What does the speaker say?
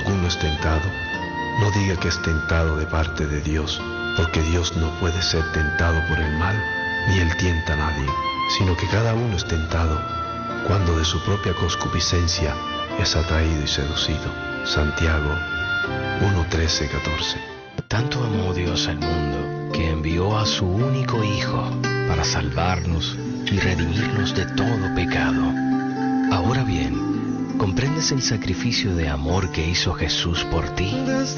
alguno es tentado, no diga que es tentado de parte de Dios, porque Dios no puede ser tentado por el mal, ni él tienta a nadie, sino que cada uno es tentado cuando de su propia concupiscencia es atraído y seducido. Santiago 1:13-14. Tanto amó Dios al mundo que envió a su único Hijo para salvarnos y redimirnos de todo pecado. Ahora bien, ¿comprendes el sacrificio de amor que hizo Jesús por ti?